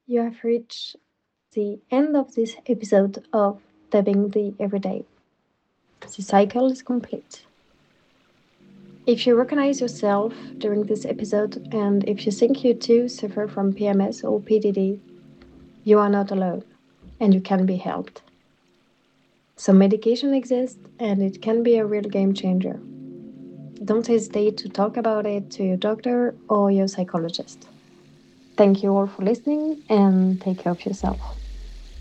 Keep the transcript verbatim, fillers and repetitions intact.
You have reached the end of this episode of Dubbing the Everyday. The cycle is complete. If you recognize yourself during this episode and if you think you too suffer from P M S or P D D, you are not alone and you can be helped. Some medication exists and it can be a real game changer. Don't hesitate to talk about it to your doctor or your psychologist. Thank you all for listening and take care of yourself.